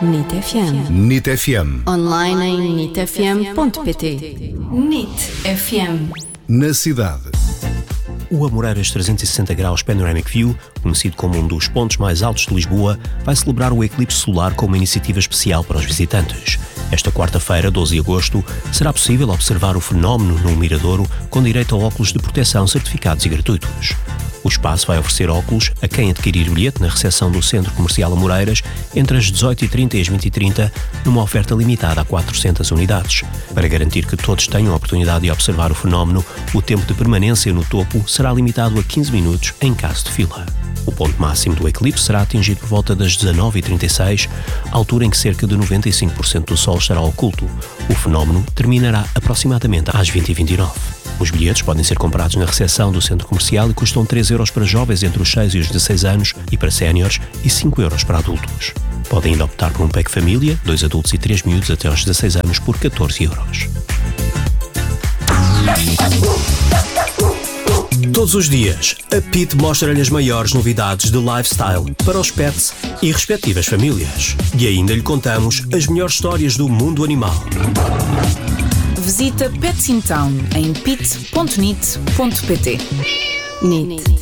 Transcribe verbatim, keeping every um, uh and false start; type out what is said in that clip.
N I T F M. N I T F M. Online em nit f m ponto p t. N I T F M. Na cidade. O Amoreiras trezentos e sessenta graus Panoramic View, conhecido como um dos pontos mais altos de Lisboa, vai celebrar o eclipse solar com uma iniciativa especial para os visitantes. Esta quarta-feira, doze de agosto, será possível observar o fenómeno no Miradouro com direito a óculos de proteção certificados e gratuitos. O espaço vai oferecer óculos a quem adquirir bilhete na recepção do Centro Comercial Amoreiras entre as dezoito e trinta e as vinte e trinta, numa oferta limitada a quatrocentas unidades. Para garantir que todos tenham a oportunidade de observar o fenómeno, o tempo de permanência no topo será limitado a quinze minutos em caso de fila. O ponto máximo do eclipse será atingido por volta das dezanove e trinta e seis, altura em que cerca de noventa e cinco por cento do Sol estará oculto. O fenómeno terminará aproximadamente às vinte e vinte e nove. Os bilhetes podem ser comprados na recepção do centro comercial e custam três euros para jovens entre os seis e os dezasseis anos e para séniores e cinco euros para adultos. Podem ainda optar por um pack família, dois adultos e três miúdos até aos dezasseis anos por catorze euros. Todos os dias, a P I T mostra-lhe as maiores novidades de lifestyle para os pets e respectivas famílias. E ainda lhe contamos as melhores histórias do mundo animal. Visita Pets in Town em pit ponto nit ponto p t. N I T